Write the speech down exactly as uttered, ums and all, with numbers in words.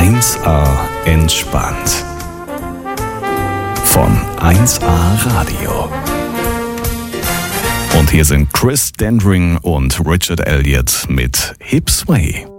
eins A entspannt. Von eins A Radio. Und hier sind Chris Dendring und Richard Elliott mit Hip Sway.